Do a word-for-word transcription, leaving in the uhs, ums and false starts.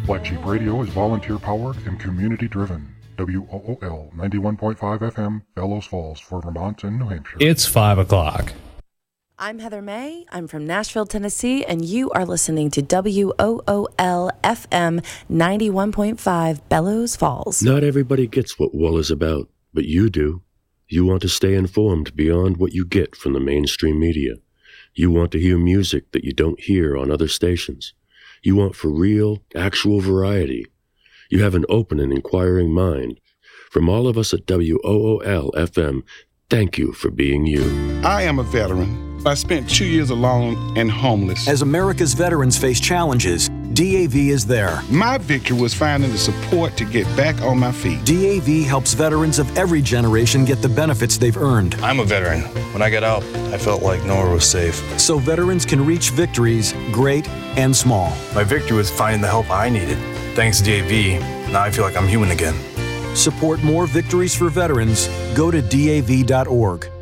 Black Sheep Radio is volunteer-powered and community-driven. W O O L ninety-one point five F M, Bellows Falls for Vermont and New Hampshire. It's five o'clock. I'm Heather May. I'm from Nashville, Tennessee, and you are listening to W O O L F M ninety-one point five, Bellows Falls. Not everybody gets what wool is about, but you do. You want to stay informed beyond what you get from the mainstream media. You want to hear music that you don't hear on other stations. You want for real, actual variety. You have an open and inquiring mind. From all of us at W O O L F M, thank you for being you. I am a veteran. I spent two years alone and homeless. As America's veterans face challenges, D A V is there. My victory was finding the support to get back on my feet. D A V helps veterans of every generation get the benefits they've earned. I'm a veteran. When I got out, I felt like nowhere was safe. So veterans can reach victories, great and small. My victory was finding the help I needed. Thanks to D A V, now I feel like I'm human again. Support more victories for veterans. Go to D A V dot org.